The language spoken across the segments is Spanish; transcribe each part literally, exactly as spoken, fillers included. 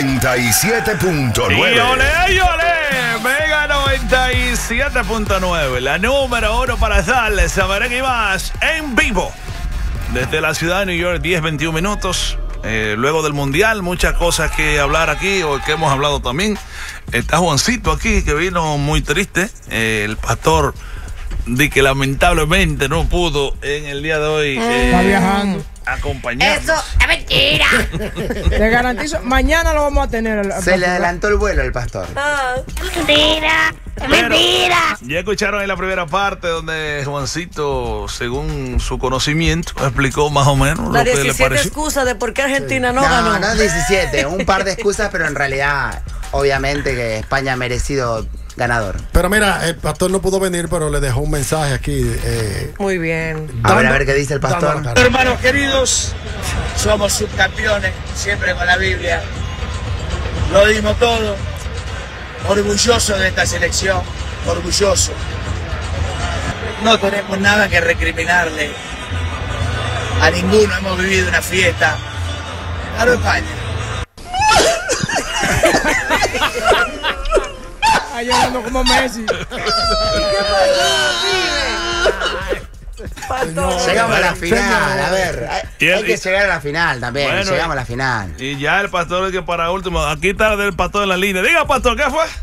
noventa y siete punto nueve. Y olé, y olé, Mega noventa y siete punto nueve, la número uno para darles a Merengue y más en vivo. Desde la ciudad de New York, diez veintiún minutos. Eh, luego del Mundial, muchas cosas que hablar aquí, o que hemos hablado también. Está Juancito aquí, que vino muy triste. Eh, el pastor, de que lamentablemente no pudo en el día de hoy eh, Está viajando. acompañarnos. Eso es mentira. Te garantizo, mañana lo vamos a tener. al- al Se le pastor. adelantó el vuelo al pastor. Ah, mentira. Es Pero mentira. ya escucharon en la primera parte donde Juancito, según su conocimiento, explicó más o menos La lo que le diecisiete pareció. excusas de por qué Argentina no, No, ganó. no diecisiete, un par de excusas, pero en realidad, obviamente que España ha merecido ganador. Pero mira, el pastor no pudo venir, pero le dejó un mensaje aquí. Eh, Muy bien. A ver, a dando- ver qué dice el pastor. dando la cara. Hermanos queridos, somos subcampeones, siempre con la Biblia. Lo dimos todo. Orgulloso de esta selección, orgulloso. No tenemos nada que recriminarle. A ninguno hemos vivido una fiesta. Claro, España. Ahí llorando como Messi. Llegamos a la final, a ver, hay, Y el- hay que llegar a la final también, Bueno, llegamos a la final. Y ya el pastor es que para último, aquí está el pastor en la línea. Diga, pastor, ¿qué fue?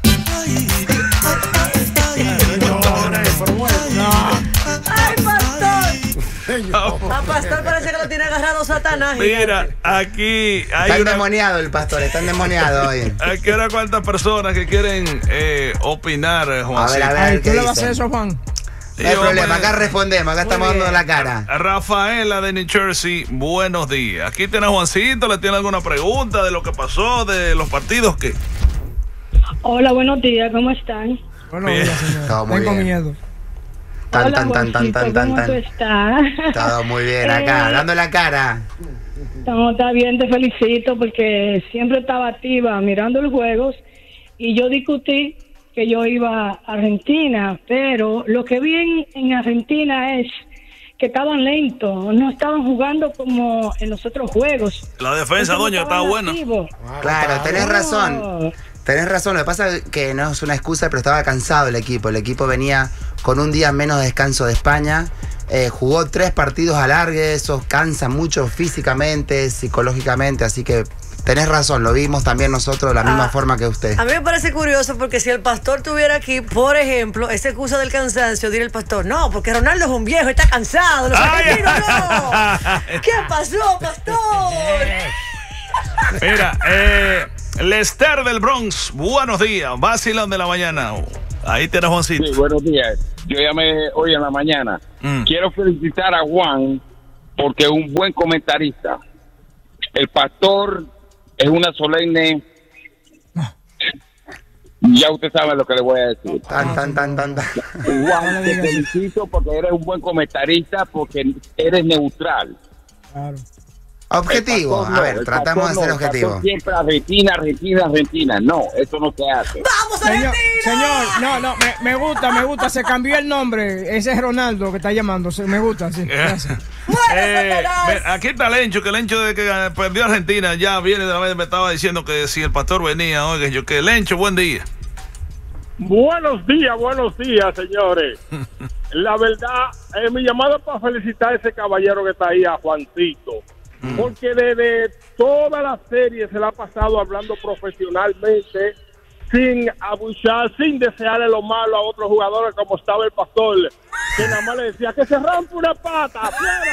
¡Ay, pastor! A pastor parece que lo tiene agarrado Satanás. Mira, aquí hay Está una... endemoniado el pastor, está endemoniado hoy. Aquí hay cuántas personas que quieren eh, opinar, eh, A ver, Juancito. a ver, Ay, ¿qué ¿tú le vas a hacer dicen? eso, Juan? Sí, No hay hombre. problema, acá respondemos, acá estamos bien. dando la cara. Rafaela de New Jersey, buenos días. Aquí tiene a Juancito, ¿le tiene alguna pregunta de lo que pasó, de los partidos que? Hola, buenos días, ¿cómo están? Bueno, Bien. mira, señor. Todo muy Tengo bien. miedo. Tan, Hola, tan, tan, tan, Juancito, tan, tan, ¿cómo tú tan. estás? Todo muy bien acá, Eh, dando la cara. No, está bien, te felicito porque siempre estaba activa mirando los juegos y yo discutí que yo iba a Argentina, pero lo que vi en, en Argentina es que estaban lentos, no estaban jugando como en los otros juegos. La defensa, Ellos no doña, está estaban buena. activos. Claro, tenés No. razón. Tenés razón, lo que pasa es que no es una excusa, pero estaba cansado el equipo. El equipo venía con un día menos de descanso de España. Eh, jugó tres partidos alargues, eso cansa mucho físicamente, psicológicamente, así que tenés razón, lo vimos también nosotros de la misma Ah, forma que usted. A mí me parece curioso porque si el pastor estuviera aquí, por ejemplo, esa excusa del cansancio, diría el pastor, no, porque Ronaldo es un viejo, está cansado, los Ay. argentinos no. ¿Qué pasó, pastor? Mira, eh, Lester del Bronx, buenos días, vacilón de la mañana. Ahí tienes Juancito. Sí, buenos días. Yo llamé hoy en la mañana. Mm. Quiero felicitar a Juan porque es un buen comentarista. El pastor es una solemne. Ya usted sabe lo que le voy a decir. Tan, tan, tan, tan, tan. Juan, te felicito porque eres un buen comentarista, porque eres neutral. Claro. Objetivo, El pastor a no, ver, el tratamos de pastor ser no, el pastor objetivos. Siempre Argentina, Argentina, Argentina. No, eso no se hace. ¡Vamos, Señor, Argentina! señor, no, no, me, me gusta, me gusta. Se cambió el nombre. Ese es Ronaldo que está llamando. Se- Me gusta, sí. Gracias. Eh, Satanás! ve, aquí está Lencho, que Lencho de que eh, perdió Argentina ya viene de la vez, me estaba diciendo que si el pastor venía, oiga, yo que Lencho, buen día. Buenos días, buenos días, señores. La verdad, eh, mi llamada es para felicitar a ese caballero que está ahí, a Juancito. Porque desde toda la serie se la ha pasado hablando profesionalmente, sin abuchar, sin desearle lo malo a otros jugadores, como estaba el pastor, que nada más le decía que se rompe una pata.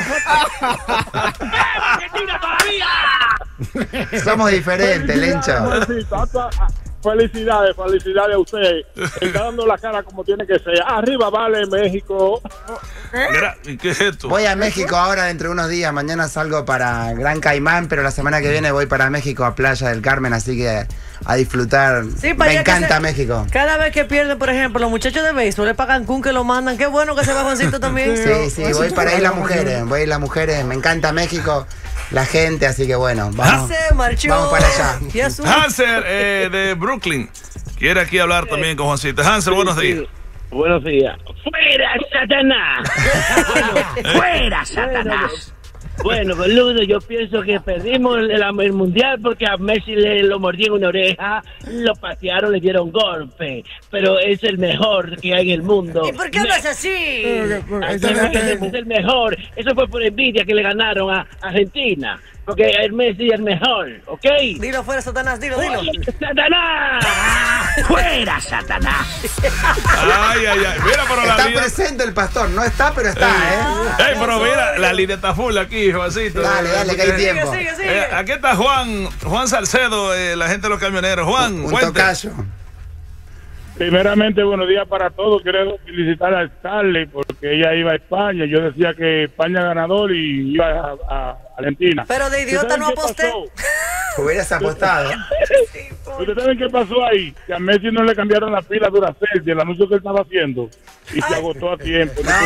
¡Argentina todavía! Somos diferentes, Lencho. Juancito, hasta- Felicidades, felicidades a usted. Está dando la cara como tiene que ser. Arriba vale México. Mira, ¿y qué es esto? Voy a México ahora dentro de unos días. Mañana salgo para Gran Caimán, pero la semana que viene voy para México a Playa del Carmen, así que a disfrutar. Sí, para Me allá que encanta se- México. Cada vez que pierden, por ejemplo, los muchachos de béisbol es para Cancún que lo mandan. Qué bueno que se va Juancito también. Sí, sí, voy para Isla Mujeres, voy a Isla Mujeres, me encanta México, la gente, así que bueno, vamos, Se marchó. vamos para allá. Y a su- Hanser eh, de Brooklyn quiere aquí hablar también con Juancito. Hanser, buenos días. Buenos días. ¡Fuera, Satanás! ¡Fuera, Satanás! Bueno, boludo, yo pienso que perdimos el, el mundial porque a Messi le lo mordieron una oreja, lo patearon, le dieron golpe. Pero es el mejor que hay en el mundo. ¿Y por qué hablas así? Ese es el mejor. Eso fue por envidia que le ganaron a Argentina. Porque el Messi es el mejor, ¿ok? Dilo fuera, Satanás, dilo, dilo. ¡Satanás! ¡Fuera, Satanás! Ay, ay, ay. Mira, pero la Está línea... presente el pastor, no está, pero está, ¿eh? Ey, pero mira, la línea está full aquí, Juancito. Dale, dale, que hay tiempo. Sigue, sigue, sigue. Eh, aquí está Juan, Juan Salcedo, eh, la gente de los camioneros. Juan, Un cuente. tocayo. Primeramente, buenos días para todos. Quiero felicitar a Starley porque ella iba a España. Yo decía que España ganador y iba a, a Argentina. Pero de idiota ¿Ustedes no qué aposté. pasó? Hubieras apostado. ¿Ustedes saben qué pasó ahí? Que a Messi no le cambiaron la pila Duracell del anuncio que él estaba haciendo y se agotó a tiempo. No,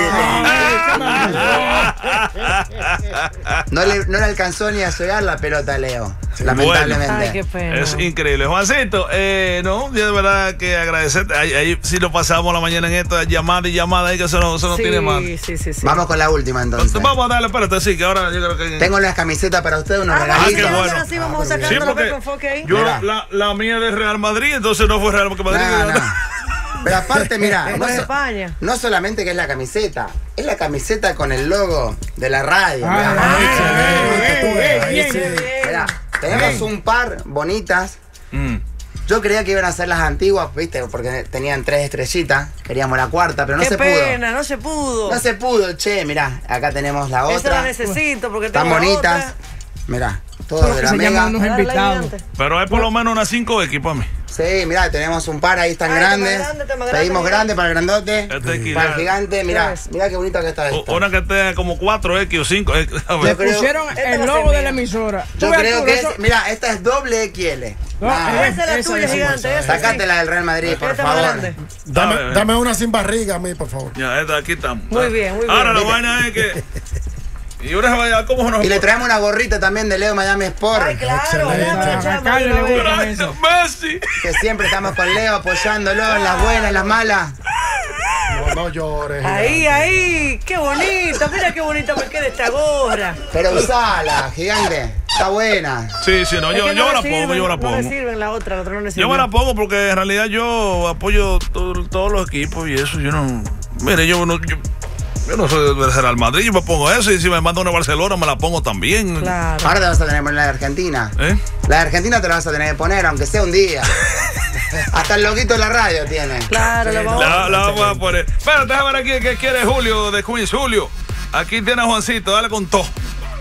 No le, no le alcanzó ni a llegar la pelota a Leo, lamentablemente. Ay, qué pena. Es increíble. Juancito, eh, no, yo de verdad que agradecerte. Ahí, ahí sí lo pasamos la mañana en esto, llamada y llamada, y que eso no, eso no Sí, tiene más. sí, sí, sí. Vamos con la última entonces. Vamos a darle, espérate, sí, que ahora yo creo que... Tengo unas camisetas para ustedes, unos Ah, regalitos. qué bueno. Así vamos Sí, sacando porque con enfoque ahí. yo, Mira. la, la mía es de Real Madrid, entonces no fue Real Madrid. No, no. Pero aparte, mira, Es no, de so- España. no solamente que es la camiseta, es la camiseta con el logo de la radio. Ah, Mirá. bien, bien, bien. Mirá, tenemos un par bonitas. Mm. Yo creía que iban a ser las antiguas, viste, porque tenían tres estrellitas. Queríamos la cuarta, pero no Qué se pena, no se pudo. pudo. No se pudo, che, mirá, acá tenemos la Esa la otra. necesito porque Están tengo la bonitas. otra. Mirá, todo Creo de que la se mega. llaman unos Dale, invitados. adelante. Pero hay por lo menos unas cinco equipos a mí. Sí, mirá, tenemos un par ahí tan Ay, está más grandes. grande, está más grande, Pedimos mira. grande para el grandote, Este es para el gigante. gigante. Mirá, ves? mirá qué bonito que está O- esto. Una que tenga como cuatro X o cinco. eh, a Le ver. creo- pusieron Esta va el a logo ser de la mía. emisora. Yo Tú ves, creo tú, que eso- es, mira, esta es doble X L. No, Ah, eh, Esa es la esa tuya, es gigante. Esa sí. Sacátela del Real Madrid, por Esta más favor. grande. Dame, Dame, dame una sin barriga a mí, por favor. Ya, esta, aquí estamos. Muy bien, muy bien. Ahora la Mira. vaina es que. Y ahora se vaya, ¿cómo nos Y le traemos una gorrita también de Leo Miami Sport. Ay, claro, Excelente. déjame A echarme Carlos una le vez. gusta Ay, eso. Messi. Que siempre estamos con Leo apoyándolo en las buenas, en las malas. No, no llores. Ahí, gigante. ahí, qué bonita, mira qué bonita me queda esta gorra. Pero usala, gigante. Está buena. Sí, sí, no, Es yo, que yo no me la le pongo, sirven, yo me la No pongo. le sirven la otra, la otra no le sirve. Yo me la pongo porque en realidad yo apoyo to- todos los equipos y eso. Yo no. Mire, yo no. Yo, yo no soy del Real Madrid, yo me pongo eso. Y si me manda una Barcelona, me la pongo también. Claro. Ahora te vas a tener que poner la de Argentina. ¿Eh? La de Argentina te la vas a tener que poner, aunque sea un día. Hasta el loquito de la radio tiene. Claro, lo vamos La, la vamos a poner. Espérate, déjame ver aquí qué quiere Julio de Queens. Julio, aquí tiene a Juancito, dale con todo.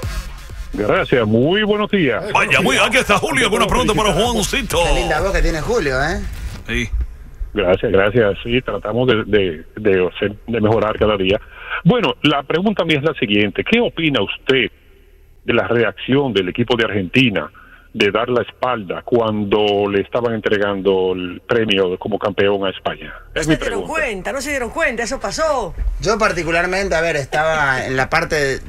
Gracias, muy buenos días. Vaya, muy, aquí está Julio con una pregunta para Juancito. Qué linda voz que tiene Julio, ¿eh? Sí. Gracias, gracias. Sí, tratamos de, de, de, hacer- de mejorar cada día. Bueno, la pregunta mía es la siguiente. ¿Qué opina usted de la reacción del equipo de Argentina de dar la espalda cuando le estaban entregando el premio como campeón a España? No Es se mi dieron pregunta. cuenta, no se dieron cuenta, eso pasó. Yo particularmente, a ver, estaba en la parte